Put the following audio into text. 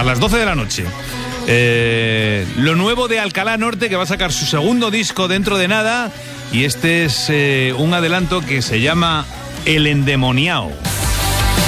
las 12 de la noche. Lo nuevo de Alcalá Norte, que va a sacar su segundo disco dentro de nada, y este es un adelanto que se llama El Endemoniao.